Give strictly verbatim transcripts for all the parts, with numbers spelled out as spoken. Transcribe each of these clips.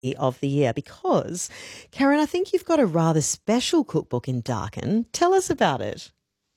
of the year because, Karen, I think you've got a rather special cookbook in Darken. Tell us about it.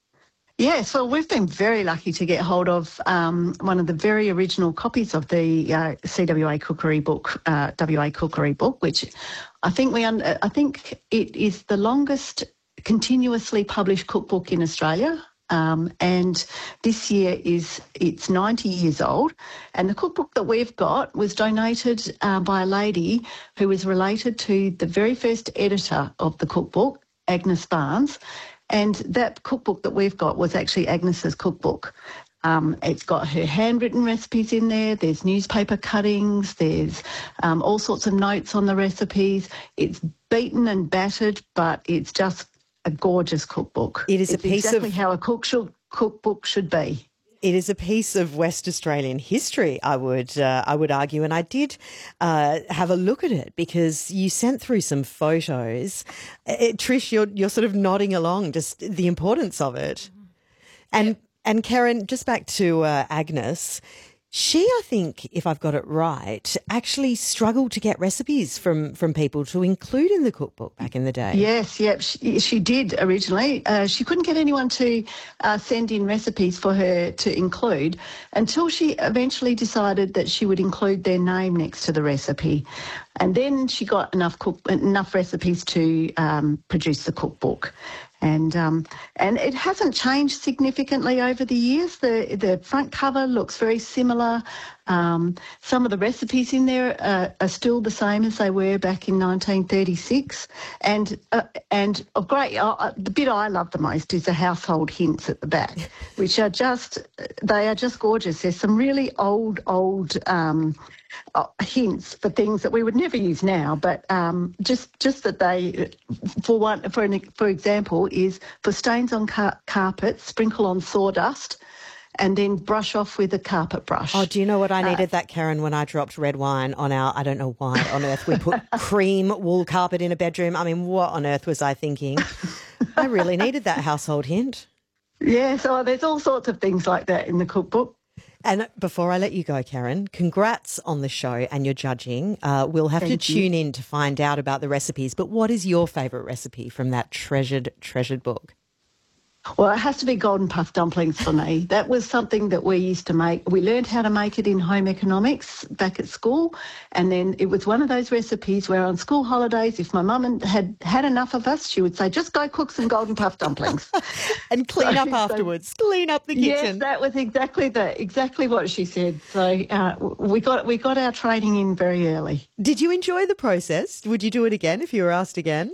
Yes, well, we've been very lucky to get hold of um, one of the very original copies of the uh, C W A Cookery book, uh, W A Cookery book, which I think we un- I think it is the longest continuously published cookbook in Australia. Um, and this year is it's ninety years old, and the cookbook that we've got was donated uh, by a lady who is related to the very first editor of the cookbook, Agnes Barnes. And that cookbook that we've got was actually Agnes's cookbook. Um, it's got her handwritten recipes in there. There's newspaper cuttings. There's um, all sorts of notes on the recipes. It's beaten and battered, but it's just a gorgeous cookbook. It is it's a piece exactly of how a cook should, cookbook should be. It is a piece of West Australian history, I would uh, I would argue, and I did uh, have a look at it because you sent through some photos. It, Trish, you're you're sort of nodding along, just the importance of it. And yeah. and Karen, just back to uh, Agnes. She, I think, if I've got it right, actually struggled to get recipes from, from people to include in the cookbook back in the day. Yes, yep, she, she did originally. Uh, she couldn't get anyone to uh, send in recipes for her to include until she eventually decided that she would include their name next to the recipe. And then she got enough cook, enough recipes to um, produce the cookbook. And um, and it hasn't changed significantly over the years. The the front cover looks very similar. Um, some of the recipes in there uh, are still the same as they were back in nineteen thirty-six. And uh, and oh, great, uh, the bit I love the most is the household hints at the back, which are just they are just gorgeous. There's some really old old. Um, Uh, hints for things that we would never use now, but um, just just that they, for one, for an, for example, is for stains on car- carpet, sprinkle on sawdust, and then brush off with a carpet brush. Oh, do you know what I needed uh, that, Karen, when I dropped red wine on our, I don't know why on earth we put cream wool carpet in a bedroom. I mean, what on earth was I thinking? I really needed that household hint. Yeah, so there's all sorts of things like that in the cookbook. And before I let you go, Karen, congrats on the show and your judging. Uh, we'll have Thank to you. tune in to find out about the recipes. But what is your favourite recipe from that treasured, treasured book? Well, it has to be golden puff dumplings for me. That was something that we used to make. We learned how to make it in home economics back at school. And then it was one of those recipes where on school holidays, if my mum had had enough of us, she would say, just go cook some golden puff dumplings. And clean so, up afterwards. So, clean up the kitchen. Yes, that was exactly the exactly what she said. So uh, we got we got our training in very early. Did you enjoy the process? Would you do it again if you were asked again?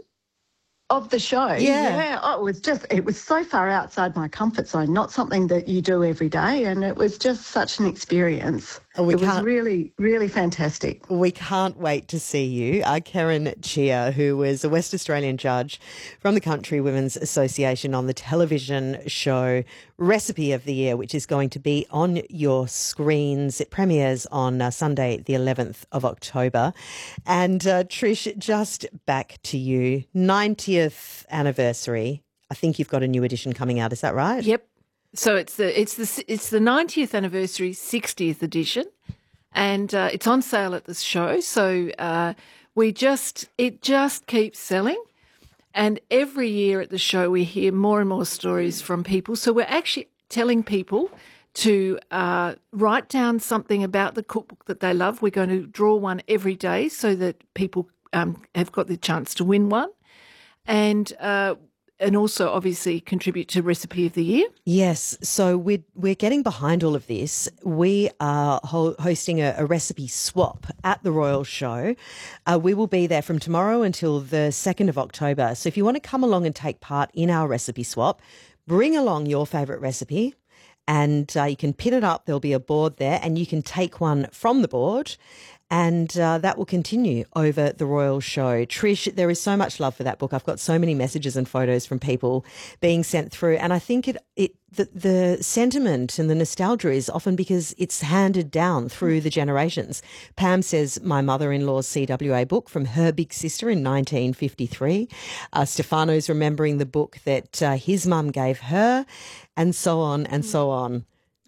Of the show, yeah, yeah. Oh, it was just it was so far outside my comfort zone. Not something that you do every day, and it was just such an experience. Oh, we it can't, was really, really fantastic. We can't wait to see you. Uh, Karen Tshia, who was a West Australian judge from the Country Women's Association on the television show Recipe of the Year, which is going to be on your screens. It premieres on uh, Sunday, the eleventh of October. And uh, Trish, just back to you. ninetieth anniversary. I think you've got a new edition coming out. Is that right? Yep. So it's the it's the it's the ninetieth anniversary, sixtieth edition, and uh, it's on sale at the show. So uh, we just it just keeps selling, and every year at the show we hear more and more stories from people. So we're actually telling people to uh, write down something about the cookbook that they love. We're going to draw one every day so that people um, have got the chance to win one, and. Uh, And also, obviously, contribute to Recipe of the Year. Yes. So we're, we're getting behind all of this. We are ho- hosting a, a recipe swap at the Royal Show. Uh, we will be there from tomorrow until the second of October. So if you want to come along and take part in our recipe swap, bring along your favourite recipe and uh, you can pin it up. There'll be a board there and you can take one from the board. And uh, that will continue over the Royal Show. Trish, there is so much love for that book. I've got so many messages and photos from people being sent through. And I think it, it the, the sentiment and the nostalgia is often because it's handed down through the generations. Pam says, my mother-in-law's C W A book from her big sister in nineteen fifty-three. Uh, Stefano's remembering the book that uh, his mum gave her, and so on and so on.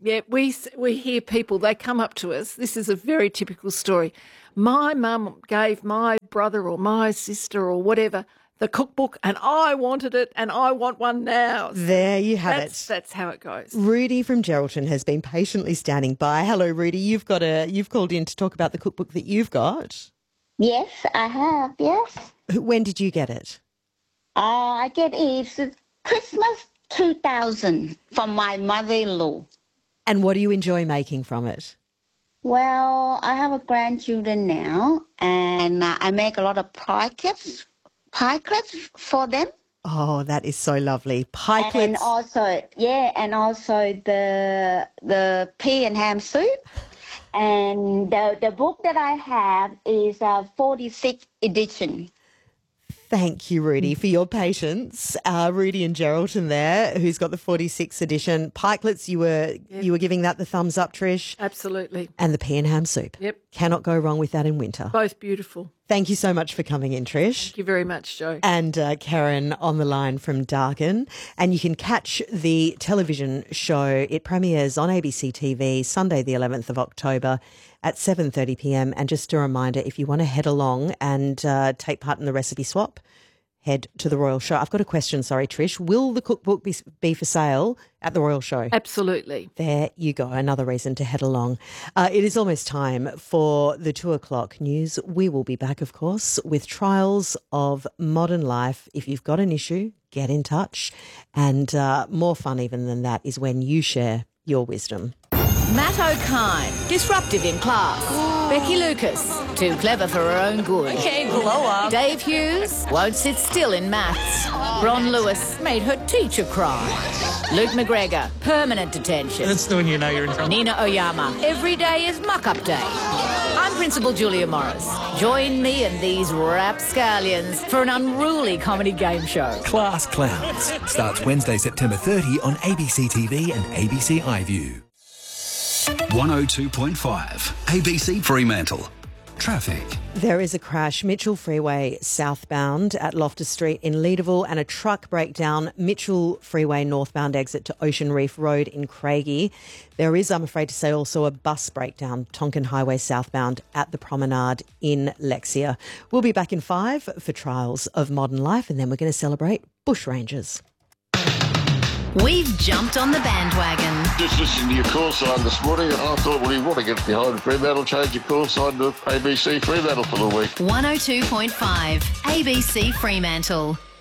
Yeah, we we hear people, they come up to us. This is a very typical story. My mum gave my brother or my sister or whatever the cookbook and I wanted it and I want one now. There you have that's, it. That's how it goes. Rudy from Geraldton has been patiently standing by. Hello, Rudy. You've got a you've called in to talk about the cookbook that you've got. Yes, I have, yes. When did you get it? Uh, I get it Christmas two thousand from my mother-in-law. And what do you enjoy making from it? Well, I have a grandchildren now, and uh, I make a lot of pikelets, pikelets for them. Oh, that is so lovely. Pikelets. And also, yeah, and also the the pea and ham soup. And the, the book that I have is a forty-sixth edition. Thank you, Rudy, for your patience. Uh, Rudy and Geraldton there, who's got the forty-sixth edition. Pikelets, you were yep. you were giving that the thumbs up, Trish. Absolutely. And the pea and ham soup. Yep. Cannot go wrong with that in winter. Both beautiful. Thank you so much for coming in, Trish. Thank you very much, Jo. And uh, Karen on the line from Dargan. And you can catch the television show. It premieres on A B C T V Sunday the eleventh of October at seven thirty p m. And just a reminder, if you want to head along and uh, take part in the recipe swap, head to the Royal Show. I've got a question, sorry, Trish. Will the cookbook be, be for sale at the Royal Show? Absolutely. There you go. Another reason to head along. Uh, it is almost time for the two o'clock news. We will be back, of course, with Trials of Modern Life. If you've got an issue, get in touch. And uh, more fun even than that is when you share your wisdom. Matt O'Kine, disruptive in class. Oh. Becky Lucas, too clever for her own good. Okay, blow up. Dave Hughes, won't sit still in maths. Ron Lewis made her teacher cry. Luke McGregor, permanent detention. That's when you know you're in trouble. Nina Oyama, every day is muck-up day. I'm Principal Julia Morris. Join me and these rapscallions for an unruly comedy game show. Class Clowns starts Wednesday, September thirtieth on A B C T V and A B C iView. one oh two point five A B C Fremantle. Traffic. There is a crash, Mitchell Freeway southbound at Loftus Street in Leederville, and a truck breakdown, Mitchell Freeway northbound exit to Ocean Reef Road in Craigie. There is, I'm afraid to say, also a bus breakdown, Tonkin Highway southbound at the Promenade in Lexia. We'll be back in five for Trials of Modern Life, and then we're going to celebrate Bushrangers. We've jumped on the bandwagon. Just listening to your call sign this morning, and I thought, well, you want to get behind Fremantle, change your call sign to A B C Fremantle for the week. one oh two point five A B C Fremantle.